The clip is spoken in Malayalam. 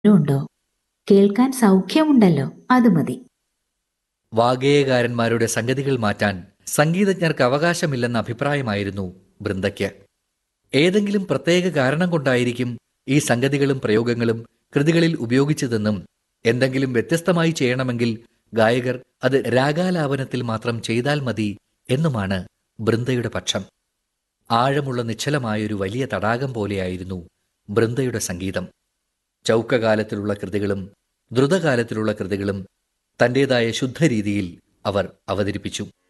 ഉണ്ടോ? കേൾക്കാൻ സൗഖ്യമുണ്ടല്ലോ, അത് മതി. വാഗ്ഗേയകാരന്മാരുടെ സംഗതികൾ മാറ്റാൻ സംഗീതജ്ഞർക്ക് അവകാശമില്ലെന്ന അഭിപ്രായമായിരുന്നു ബൃന്ദയ്ക്ക്. ഏതെങ്കിലും പ്രത്യേക കാരണം കൊണ്ടായിരിക്കും ഈ സംഗതികളും പ്രയോഗങ്ങളും കൃതികളിൽ ഉപയോഗിച്ചതെന്നും എന്തെങ്കിലും വ്യത്യസ്തമായി ചെയ്യണമെങ്കിൽ ഗായകർ അത് രാഗാലാപനത്തിൽ മാത്രം ചെയ്താൽ മതി എന്നുമാണ് ബൃന്ദയുടെ പക്ഷം. ആഴമുള്ള നിശ്ചലമായൊരു വലിയ തടാകം പോലെയായിരുന്നു ബൃന്ദയുടെ സംഗീതം. ചൗക്കകാലത്തിലുള്ള കൃതികളും ദ്രുതകാലത്തിലുള്ള കൃതികളും തന്റേതായ ശുദ്ധരീതിയിൽ അവർ അവതരിപ്പിച്ചു.